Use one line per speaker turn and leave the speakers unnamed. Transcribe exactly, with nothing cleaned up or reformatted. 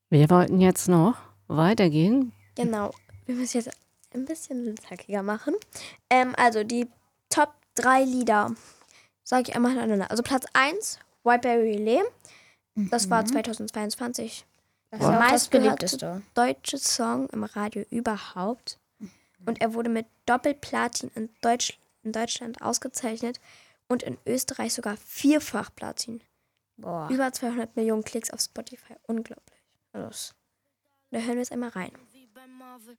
Wir wollten jetzt noch weitergehen.
Genau. Wir müssen jetzt ein bisschen zackiger machen. Ähm, also die Top drei Lieder, sage ich einmal hintereinander. Also Platz eins, Whiteberry Lane. Das war zweitausendzweiundzwanzig
Das
der
ist auch das
meistgehörte
beliebteste.
deutsche Song im Radio überhaupt. Und er wurde mit Doppelplatin in, Deutsch, in Deutschland ausgezeichnet und in Österreich sogar vierfach Platin.
Boah.
Über zweihundert Millionen Klicks auf Spotify. Unglaublich. Also, da hören wir jetzt einmal rein.
Wie bei Marvel,